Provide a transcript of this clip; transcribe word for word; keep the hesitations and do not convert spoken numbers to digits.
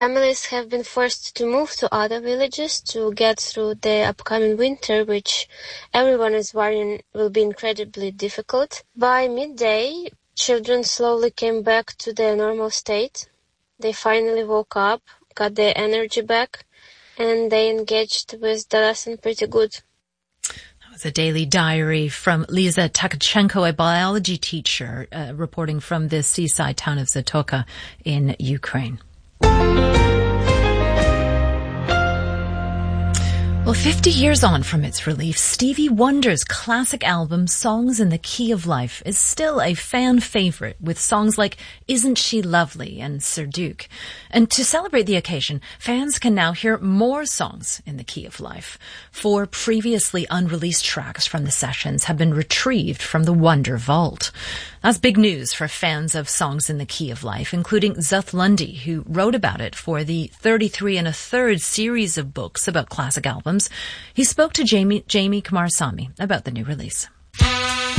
Families have been forced to move to other villages to get through the upcoming winter, which everyone is worrying will be incredibly difficult. By midday, children slowly came back to their normal state. They finally woke up, got their energy back, and they engaged with the lesson pretty good. That was a daily diary from Lisa Tkachenko, a biology teacher, uh, reporting from the seaside town of Zatoka in Ukraine. Well, fifty years on from its release, Stevie Wonder's classic album, Songs in the Key of Life, is still a fan favorite, with songs like Isn't She Lovely and Sir Duke. And to celebrate the occasion, fans can now hear more songs in the Key of Life. Four previously unreleased tracks from the sessions have been retrieved from the Wonder Vault. That's big news for fans of Songs in the Key of Life, including Zuth Lundy, who wrote about it for the thirty-three and a third series of books about classic albums. He spoke to Jamie, Jamie Kumarasamy about the new release.